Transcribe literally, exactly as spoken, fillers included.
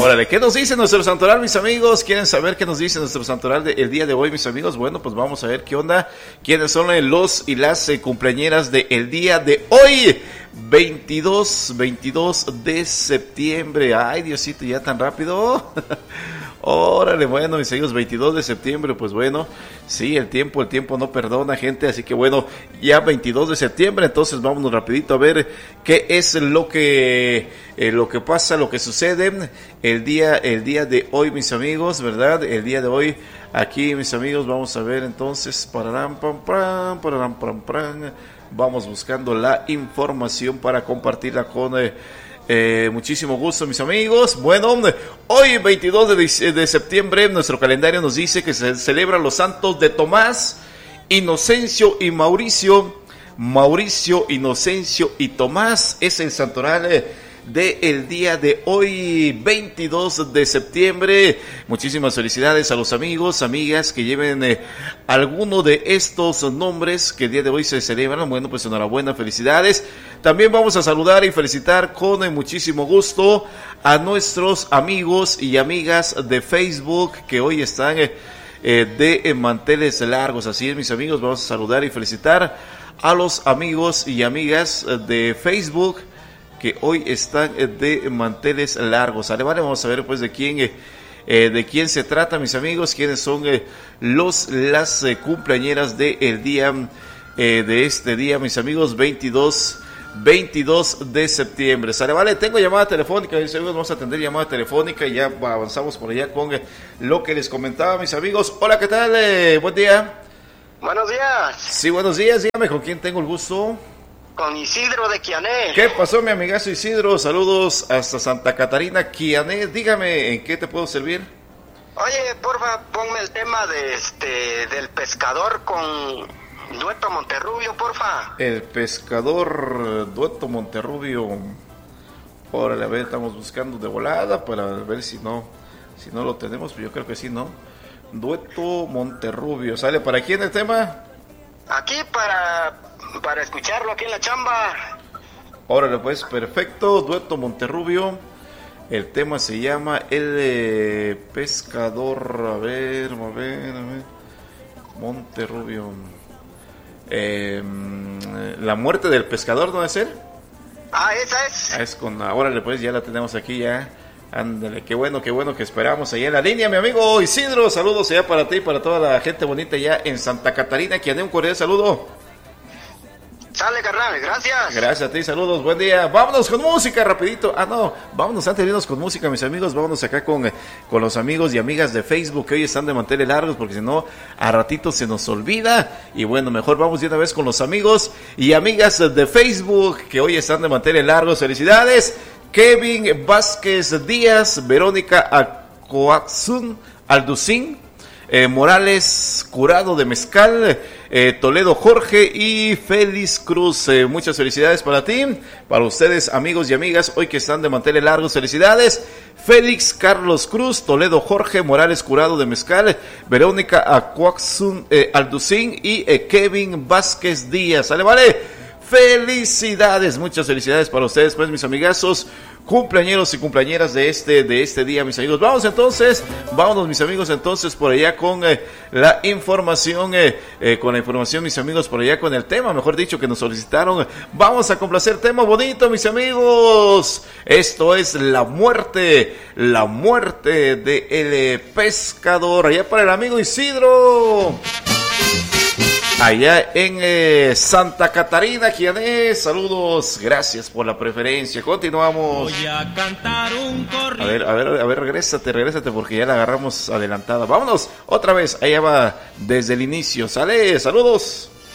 Órale, ¿qué nos dice nuestro santoral, mis amigos? ¿Quieren saber qué nos dice nuestro santoral de, el día de hoy, mis amigos? Bueno, pues vamos a ver qué onda. ¿Quiénes son los y las eh, cumpleañeras del día de hoy? veintidós, veintidós de septiembre. Ay, Diosito, ya tan rápido. Órale, bueno, mis amigos, veintidós de septiembre, pues bueno, sí, el tiempo, el tiempo no perdona, gente, así que bueno, ya veintidós de septiembre, entonces vámonos rapidito a ver qué es lo que, eh, lo que pasa, lo que sucede el día, el día de hoy, mis amigos, ¿verdad? El día de hoy, aquí, mis amigos, vamos a ver entonces, pararam, pam, pam, pararam, pam, pam, vamos buscando la información para compartirla con... Eh, Eh, muchísimo gusto, mis amigos. Bueno, hoy veintidós de, de septiembre nuestro calendario nos dice que se celebran los santos de Tomás, Inocencio y Mauricio. Mauricio, Inocencio y Tomás es el santoral del día de hoy, veintidós de septiembre. Muchísimas felicidades a los amigos, amigas que lleven eh, alguno de estos nombres que el día de hoy se celebran. Bueno, pues enhorabuena, felicidades. También vamos a saludar y felicitar con eh, muchísimo gusto a nuestros amigos y amigas de Facebook que hoy están eh, eh, de eh, manteles largos. Así es, mis amigos, vamos a saludar y felicitar a los amigos y amigas de Facebook que hoy están de manteles largos. Vale, vale, vamos a ver pues de quién eh, eh, de quién se trata, mis amigos, quiénes son eh, los las eh, cumpleañeras de el día eh, de este día, mis amigos, veintidós de septiembre. Sale, vale, tengo llamada telefónica, mis amigos, vamos a atender llamada telefónica y ya avanzamos por allá con eh, lo que les comentaba, mis amigos. Hola, ¿qué tal? Eh, buen día. Buenos días. Sí, buenos días, dígame con quién tengo el gusto. Con Isidro de Quiané. ¿Qué pasó, mi amigazo Isidro? Saludos hasta Santa Catarina, Quiané. Dígame, ¿en qué te puedo servir? Oye, porfa, ponme el tema de este del pescador con Dueto Monterrubio, porfa. El pescador Dueto Monterrubio. Órale, a ver, estamos buscando de volada para ver si no, si no lo tenemos, pero yo creo que sí, ¿no? Dueto Monterrubio. ¿Sale para quién el tema? Aquí para... para escucharlo aquí en la chamba. Órale, pues, perfecto. Dueto Monterrubio. El tema se llama El eh, Pescador. A ver, a ver, a ver. Monterrubio. Eh, la muerte del pescador, ¿no debe ser? Ah, esa es. Ah, es con. Órale, pues, ya la tenemos aquí ya. Ándale, qué bueno, qué bueno que esperamos allá en la línea, mi amigo Isidro. Saludos allá para ti y para toda la gente bonita allá en Santa Catarina. Que ande un cordial saludo. Sale, carnal, gracias. Gracias a ti, saludos, buen día. Vámonos con música, rapidito. Ah, no, vámonos antes de irnos con música, mis amigos. Vámonos acá con, eh, con los amigos y amigas de Facebook que hoy están de manteles largos, porque si no, a ratito se nos olvida. Y bueno, mejor vamos de una vez con los amigos y amigas de Facebook que hoy están de manteles largos. Felicidades. Kevin Vázquez Díaz, Verónica Acoaxun Alducín, eh, Morales Curado de Mezcal, eh, Toledo Jorge y Félix Cruz. Eh, muchas felicidades para ti, para ustedes, amigos y amigas, hoy que están de manteles largos. Felicidades. Félix Carlos Cruz, Toledo Jorge, Morales Curado de Mezcal, Verónica Acoaxun eh, Alducín y eh, Kevin Vázquez Díaz. ¿Sale, vale? Felicidades, muchas felicidades para ustedes, pues, mis amigazos, cumpleañeros y cumpleañeras de este de este día, mis amigos. Vamos entonces, vámonos, mis amigos, entonces por allá con eh, la información, eh, eh, con la información, mis amigos, por allá con el tema, mejor dicho, que nos solicitaron. Vamos a complacer tema bonito, mis amigos. Esto es la muerte, la muerte de el pescador, allá para el amigo Isidro. Allá en eh, Santa Catarina, Quiané, saludos, gracias por la preferencia. Continuamos. Voy a cantar un corrido. A ver, a ver, a ver, regrésate, regrésate porque ya la agarramos adelantada. Vámonos, otra vez, allá va desde el inicio. Sale, saludos.